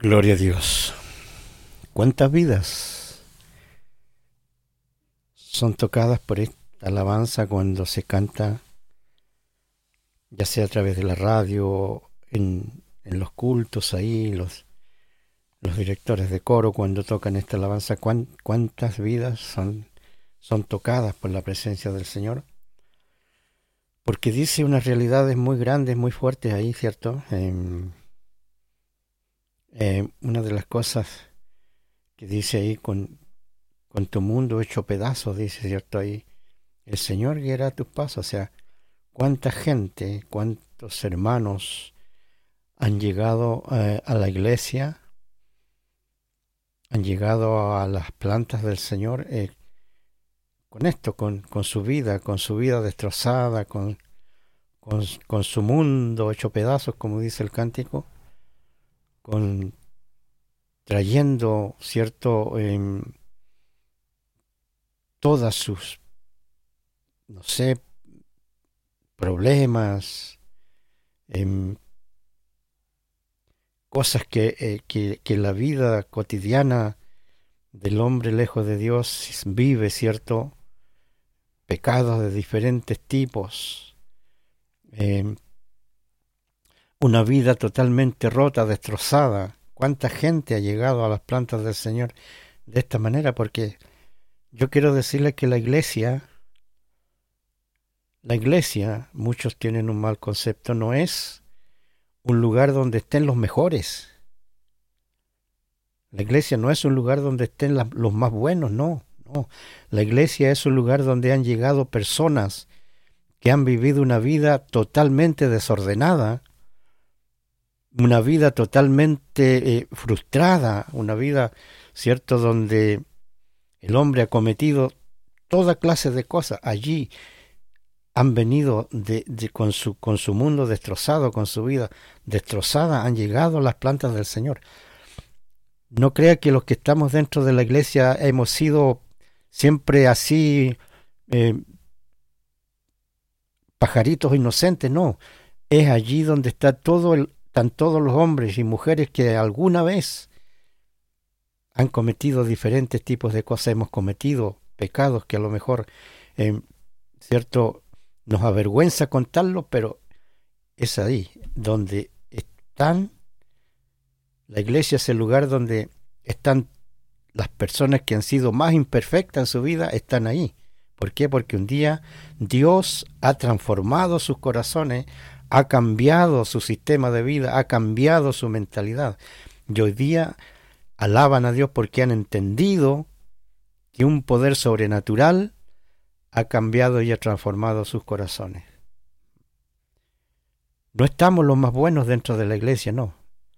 Gloria a Dios. ¿Cuántas vidas son tocadas por esta alabanza cuando se canta, ya sea a través de la radio, en los cultos ahí, los directores de coro cuando tocan esta alabanza? ¿Cuántas vidas son tocadas por la presencia del Señor? Porque dice unas realidades muy grandes, muy fuertes ahí, ¿cierto? Una de las cosas que dice ahí, con tu mundo hecho pedazos, dice, ¿cierto? Ahí, el Señor guiará tus pasos. O sea, cuánta gente, cuántos hermanos han llegado a la iglesia, han llegado a las plantas del Señor con esto, con su vida destrozada, con su mundo hecho pedazos, como dice el cántico, trayendo, ¿cierto?, todas sus, no sé, problemas, cosas que la vida cotidiana del hombre lejos de Dios vive, ¿cierto? Pecados de diferentes tipos, una vida totalmente rota, destrozada. ¿Cuánta gente ha llegado a las plantas del Señor de esta manera? Porque yo quiero decirles que la iglesia, muchos tienen un mal concepto, no es un lugar donde estén los mejores. La iglesia no es un lugar donde estén los más buenos, no. La iglesia es un lugar donde han llegado personas que han vivido una vida totalmente desordenada, una vida totalmente frustrada, una vida, ¿cierto?, donde el hombre ha cometido toda clase de cosas. Allí han venido con su mundo destrozado, con su vida destrozada, han llegado a las plantas del Señor. No crea que los que estamos dentro de la iglesia hemos sido siempre así, pajaritos inocentes, no. Es allí donde están todos los hombres y mujeres que alguna vez han cometido diferentes tipos de cosas. Hemos cometido pecados que a lo mejor, ¿cierto?, nos avergüenza contarlo, pero es ahí donde están. La iglesia es el lugar donde están las personas que han sido más imperfectas en su vida, están ahí. ¿Por qué? Porque un día Dios ha transformado sus corazones, ha cambiado su sistema de vida, ha cambiado su mentalidad. Y hoy día alaban a Dios porque han entendido que un poder sobrenatural ha cambiado y ha transformado sus corazones. No estamos los más buenos dentro de la iglesia, no.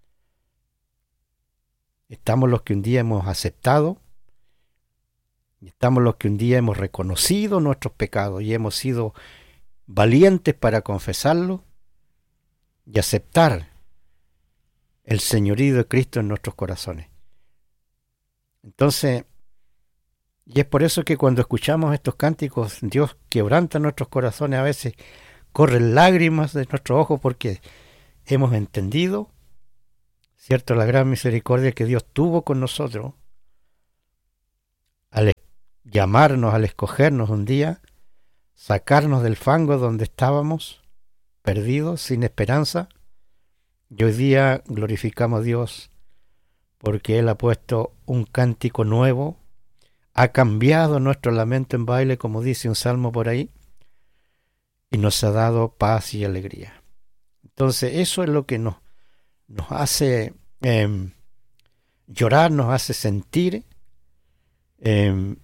Estamos los que un día hemos aceptado, estamos los que un día hemos reconocido nuestros pecados y hemos sido valientes para confesarlo y aceptar el señorío de Cristo en nuestros corazones. Entonces, y es por eso que cuando escuchamos estos cánticos, Dios quebranta nuestros corazones, a veces corren lágrimas de nuestros ojos porque hemos entendido, ¿cierto?, la gran misericordia que Dios tuvo con nosotros al llamarnos, al escogernos un día, sacarnos del fango donde estábamos, perdidos, sin esperanza. Y hoy día glorificamos a Dios porque Él ha puesto un cántico nuevo, ha cambiado nuestro lamento en baile, como dice un salmo por ahí, y nos ha dado paz y alegría. Entonces eso es lo que nos hace llorar, nos hace sentir el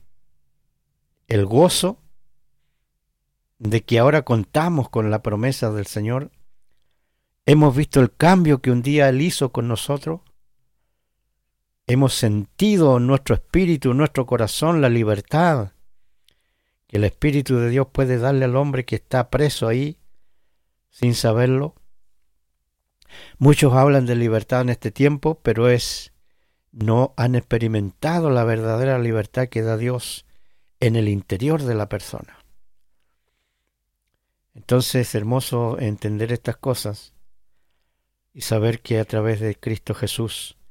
gozo de que ahora contamos con la promesa del Señor. Hemos visto el cambio que un día Él hizo con nosotros. Hemos sentido en nuestro espíritu, en nuestro corazón, la libertad que el Espíritu de Dios puede darle al hombre que está preso ahí sin saberlo. Muchos hablan de libertad en este tiempo, pero no han experimentado la verdadera libertad que da Dios en el interior de la persona. Entonces es hermoso entender estas cosas y saber que a través de Cristo Jesús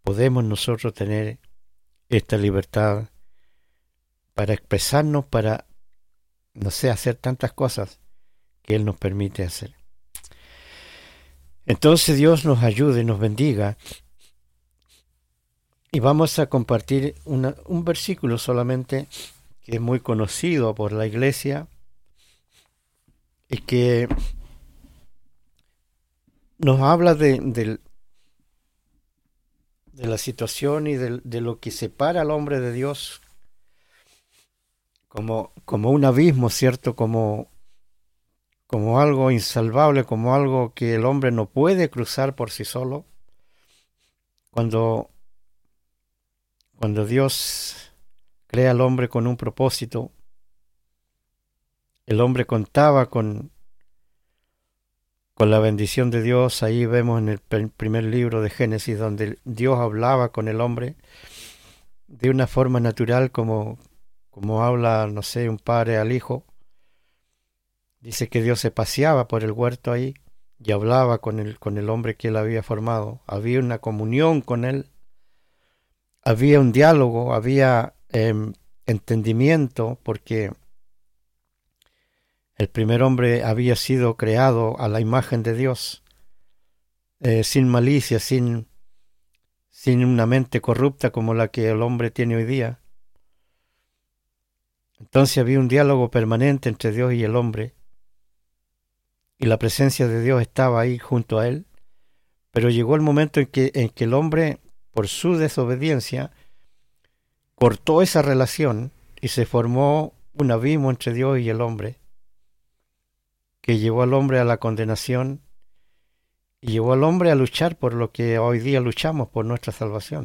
podemos nosotros tener esta libertad para expresarnos, para, no sé, hacer tantas cosas que Él nos permite hacer. Entonces Dios nos ayude, nos bendiga, y vamos a compartir un versículo solamente que es muy conocido por la iglesia y que nos habla de la situación y de lo que separa al hombre de Dios como un abismo, ¿cierto? Como algo insalvable, como algo que el hombre no puede cruzar por sí solo. Cuando Dios crea al hombre con un propósito, el hombre contaba con la bendición de Dios. Ahí vemos en el primer libro de Génesis, donde Dios hablaba con el hombre de una forma natural, como habla, no sé, un padre al hijo. Dice que Dios se paseaba por el huerto ahí y hablaba con el hombre que él había formado. Había una comunión con él, había un diálogo, había entendimiento, porque el primer hombre había sido creado a la imagen de Dios, sin malicia, sin una mente corrupta como la que el hombre tiene hoy día. Entonces había un diálogo permanente entre Dios y el hombre, y la presencia de Dios estaba ahí junto a él. Pero llegó el momento en que el hombre, por su desobediencia, cortó esa relación y se formó un abismo entre Dios y el hombre, que llevó al hombre a la condenación y llevó al hombre a luchar por lo que hoy día luchamos, por nuestra salvación.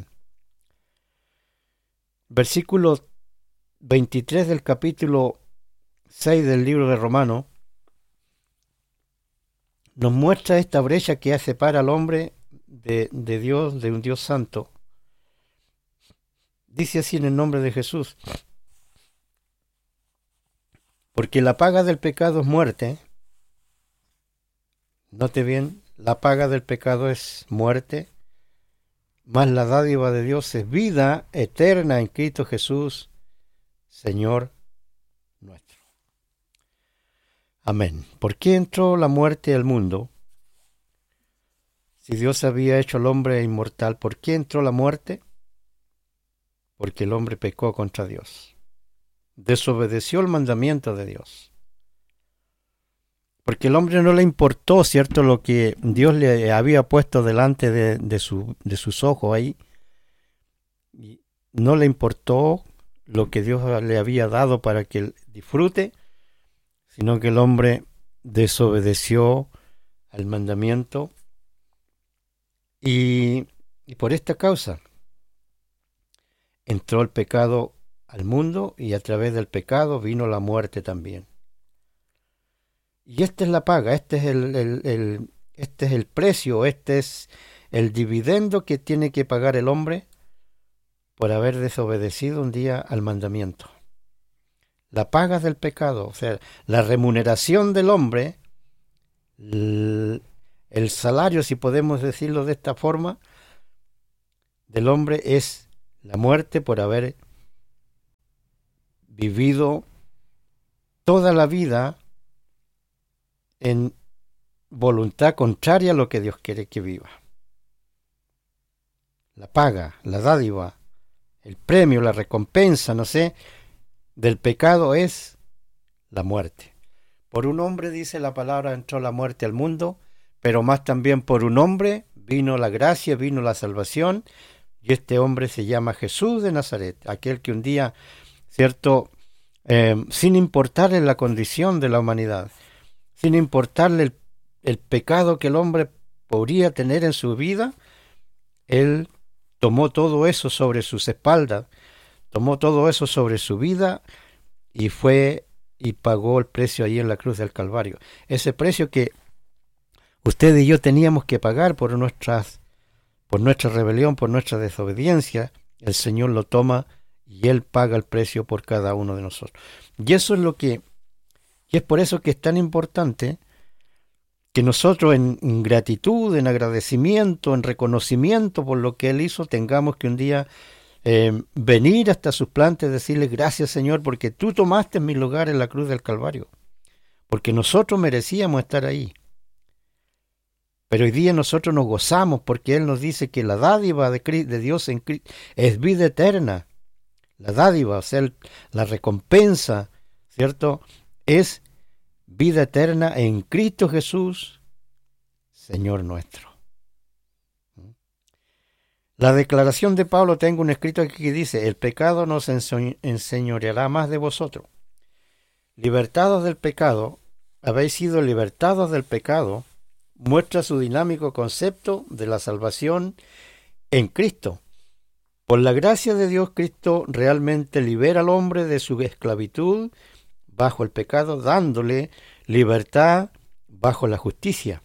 Versículo 23 del capítulo 6 del libro de Romanos nos muestra esta brecha que separa al hombre de Dios, de un Dios santo. Dice así en el nombre de Jesús: porque la paga del pecado es muerte. Note bien, la paga del pecado es muerte, mas la dádiva de Dios es vida eterna en Cristo Jesús, Señor nuestro. Amén. ¿Por qué entró la muerte al mundo? Si Dios había hecho al hombre inmortal, ¿por qué entró la muerte? Porque el hombre pecó contra Dios. Desobedeció el mandamiento de Dios. Porque el hombre no le importó, ¿cierto?, lo que Dios le había puesto delante de sus ojos ahí. No le importó lo que Dios le había dado para que él disfrute, sino que el hombre desobedeció al mandamiento. Y por esta causa entró el pecado al mundo, y a través del pecado vino la muerte también. Y esta es la paga, este es el precio, este es el dividendo que tiene que pagar el hombre por haber desobedecido un día al mandamiento. La paga del pecado, o sea, la remuneración del hombre, el salario, si podemos decirlo de esta forma, del hombre es la muerte por haber vivido toda la vida en voluntad contraria a lo que Dios quiere que viva. La paga, la dádiva, el premio, la recompensa, no sé, del pecado es la muerte. Por un hombre, dice la palabra, entró la muerte al mundo, pero más también por un hombre vino la gracia, vino la salvación, y este hombre se llama Jesús de Nazaret, aquel que un día, ¿cierto?, sin importarle la condición de la humanidad, sin importarle el pecado que el hombre podría tener en su vida, él tomó todo eso sobre sus espaldas, tomó todo eso sobre su vida y fue y pagó el precio ahí en la cruz del Calvario. Ese precio que usted y yo teníamos que pagar por nuestra rebelión, por nuestra desobediencia, el Señor lo toma y Él paga el precio por cada uno de nosotros. Y eso es y es por eso que es tan importante que nosotros en gratitud, en agradecimiento, en reconocimiento por lo que Él hizo, tengamos que un día venir hasta sus plantas y decirle gracias Señor porque tú tomaste mi lugar en la cruz del Calvario, porque nosotros merecíamos estar ahí. Pero hoy día nosotros nos gozamos porque Él nos dice que la dádiva de Dios en Cristo es vida eterna. La dádiva, o sea, la recompensa, ¿cierto? Es vida eterna en Cristo Jesús, Señor nuestro. La declaración de Pablo, tengo un escrito aquí que dice, el pecado nos enseñoreará más de vosotros. Libertados del pecado, habéis sido libertados del pecado, muestra su dinámico concepto de la salvación en Cristo. Por la gracia de Dios, Cristo realmente libera al hombre de su esclavitud bajo el pecado, dándole libertad bajo la justicia.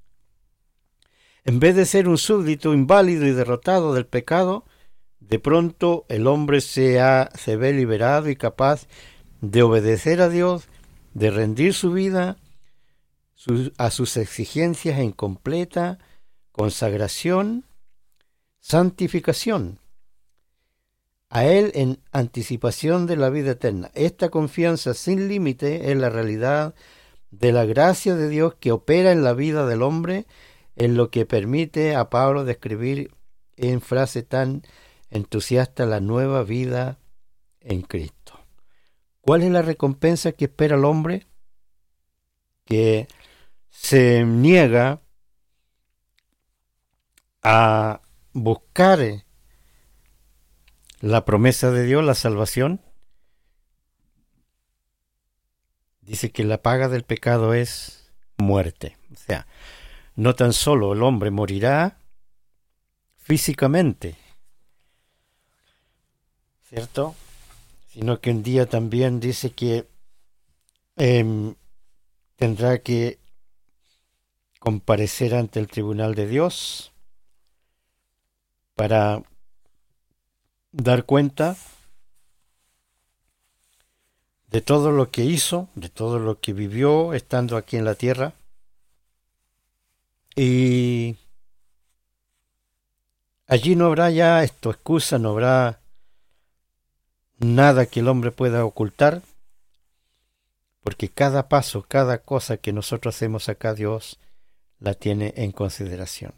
En vez de ser un súbdito inválido y derrotado del pecado, de pronto el hombre se ve liberado y capaz de obedecer a Dios, de rendir su vida a sus exigencias en completa consagración, santificación, a Él en anticipación de la vida eterna. Esta confianza sin límite es la realidad de la gracia de Dios que opera en la vida del hombre, en lo que permite a Pablo describir en frase tan entusiasta la nueva vida en Cristo. ¿Cuál es la recompensa que espera el hombre? Que se niega a buscar la promesa de Dios, la salvación. Dice que la paga del pecado es muerte. O sea, no tan solo el hombre morirá físicamente, ¿cierto? Sino que un día también dice que tendrá que comparecer ante el tribunal de Dios para dar cuenta de todo lo que hizo, de todo lo que vivió estando aquí en la tierra. Y allí no habrá ya excusa, no habrá nada que el hombre pueda ocultar, porque cada paso, cada cosa que nosotros hacemos acá, Dios la tiene en consideración.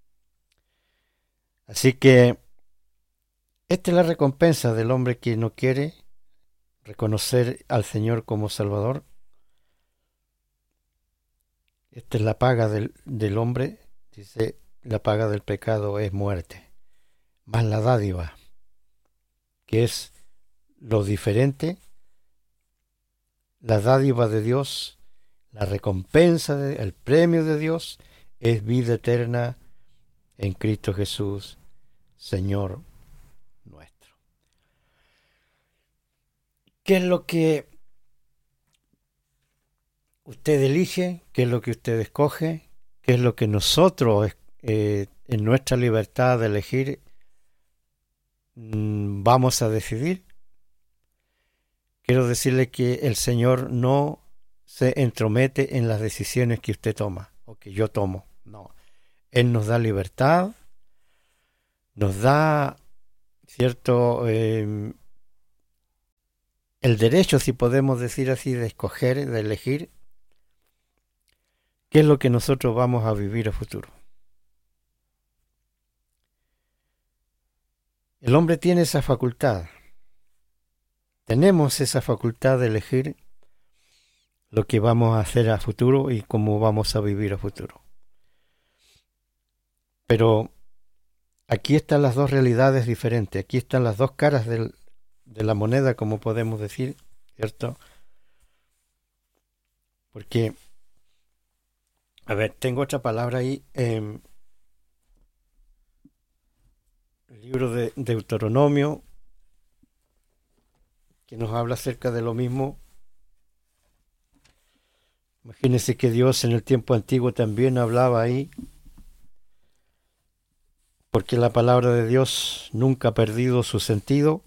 Así que esta es la recompensa del hombre que no quiere reconocer al Señor como Salvador. Esta es la paga del hombre, dice, la paga del pecado es muerte, más la dádiva, que es lo diferente, la dádiva de Dios, la recompensa, el premio de Dios, es vida eterna en Cristo Jesús, Señor nuestro. ¿Qué es lo que usted elige? ¿Qué es lo que usted escoge? ¿Qué es lo que nosotros, en nuestra libertad de elegir, vamos a decidir? Quiero decirle que el Señor no se entromete en las decisiones que usted toma o que yo tomo. No. Él nos da libertad, nos da, ¿cierto?, el derecho, si podemos decir así, de escoger, de elegir qué es lo que nosotros vamos a vivir a futuro. El hombre tiene esa facultad. Tenemos esa facultad de elegir lo que vamos a hacer a futuro y cómo vamos a vivir a futuro. Pero aquí están las dos realidades diferentes. Aquí están las dos caras de la moneda, como podemos decir, ¿cierto? Porque, a ver, tengo otra palabra ahí. El libro de Deuteronomio, que nos habla acerca de lo mismo. Imagínense que Dios en el tiempo antiguo también hablaba ahí, porque la palabra de Dios nunca ha perdido su sentido.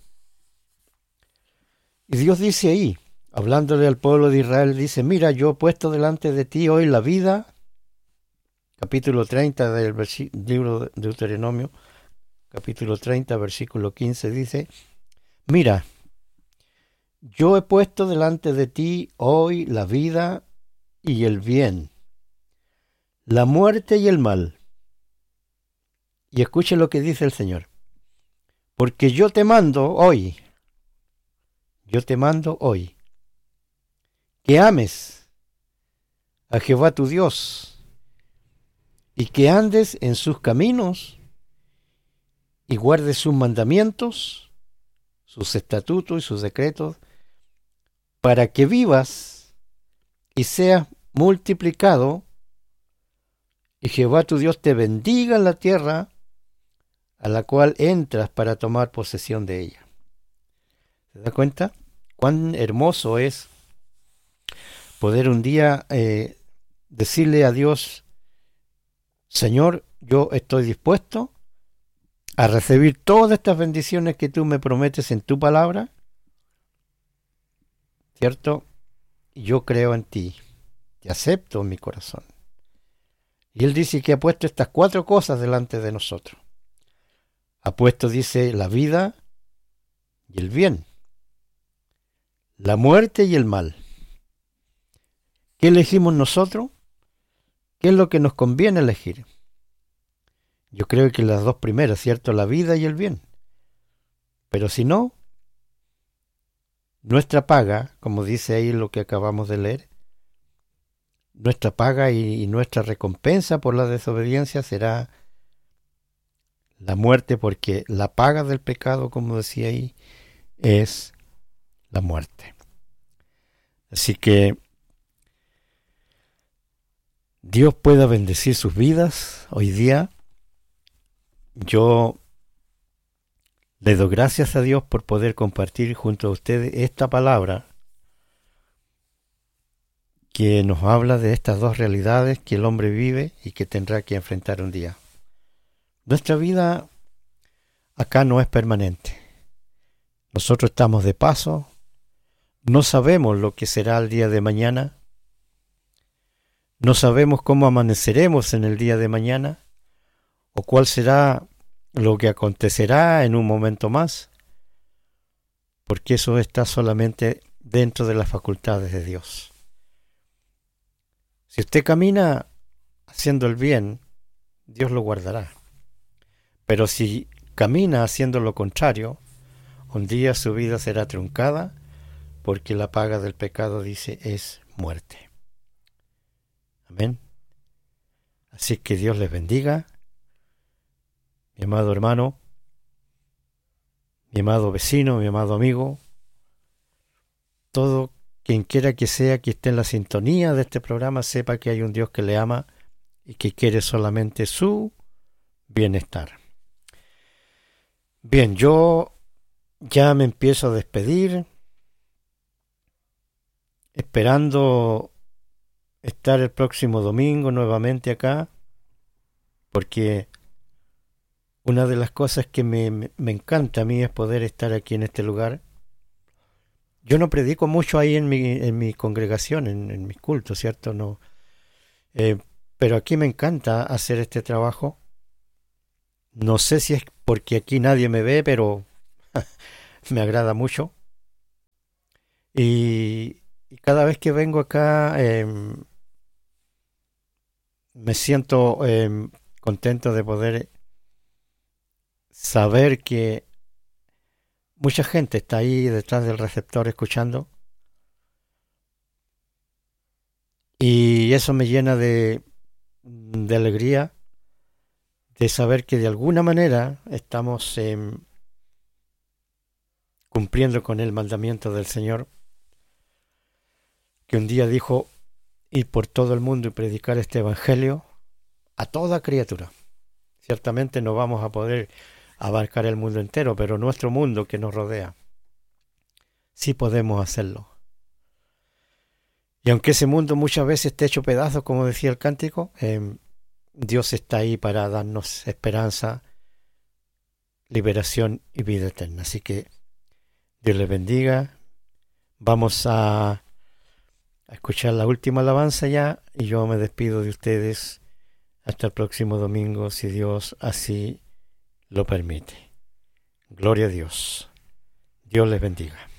Y Dios dice ahí, hablándole al pueblo de Israel, dice, mira, yo he puesto delante de ti hoy la vida capítulo 30 del libro de Deuteronomio, capítulo 30, versículo 15, dice: Mira, yo he puesto delante de ti hoy la vida y el bien, la muerte y el mal. Y escuche lo que dice el Señor. Porque yo te mando hoy, que ames a Jehová tu Dios y que andes en sus caminos y guardes sus mandamientos, sus estatutos y sus decretos, para que vivas y seas multiplicado, y Jehová tu Dios te bendiga en la tierra a la cual entras para tomar posesión de ella. ¿Se da cuenta? Cuán hermoso es poder un día decirle a Dios: Señor, yo estoy dispuesto a recibir todas estas bendiciones que tú me prometes en tu palabra, ¿cierto? Yo creo en ti, te acepto en mi corazón. Y Él dice que ha puesto estas 4 cosas delante de nosotros. Ha puesto, dice, la vida y el bien, la muerte y el mal. ¿Qué elegimos nosotros? ¿Qué es lo que nos conviene elegir? Yo creo que las 2 primeras, ¿cierto? La vida y el bien. Pero si no, nuestra paga, como dice ahí lo que acabamos de leer, nuestra paga y nuestra recompensa por la desobediencia será la muerte, porque la paga del pecado, como decía ahí, es la muerte. Así que Dios pueda bendecir sus vidas hoy día. Yo le doy gracias a Dios por poder compartir junto a ustedes esta palabra que nos habla de estas 2 realidades que el hombre vive y que tendrá que enfrentar un día. Nuestra vida acá no es permanente. Nosotros estamos de paso, no sabemos lo que será el día de mañana, no sabemos cómo amaneceremos en el día de mañana, o cuál será lo que acontecerá en un momento más, porque eso está solamente dentro de las facultades de Dios. Si usted camina haciendo el bien, Dios lo guardará. Pero si camina haciendo lo contrario, un día su vida será truncada, porque la paga del pecado, dice, es muerte. Amén. Así que Dios les bendiga, mi amado hermano, mi amado vecino, mi amado amigo, todo quien quiera que sea que esté en la sintonía de este programa, sepa que hay un Dios que le ama y que quiere solamente su bienestar. Bien, yo ya me empiezo a despedir, esperando estar el próximo domingo nuevamente acá, porque una de las cosas que me encanta a mí es poder estar aquí en este lugar. Yo no predico mucho ahí en mi congregación, en mis cultos, ¿cierto? No, pero aquí me encanta hacer este trabajo. No sé si es porque aquí nadie me ve, pero me agrada mucho. Y cada vez que vengo acá me siento contento de poder saber que mucha gente está ahí detrás del receptor escuchando. Y eso me llena de alegría, de saber que de alguna manera estamos cumpliendo con el mandamiento del Señor, que un día dijo: ir por todo el mundo y predicar este evangelio a toda criatura. Ciertamente no vamos a poder abarcar el mundo entero, pero nuestro mundo que nos rodea, sí podemos hacerlo. Y aunque ese mundo muchas veces esté hecho pedazos, como decía el cántico, Dios está ahí para darnos esperanza, liberación y vida eterna. Así que Dios les bendiga. Vamos a escuchar la última alabanza ya, y yo me despido de ustedes Hasta el próximo domingo, si Dios así lo permite. Gloria a Dios. Dios les bendiga.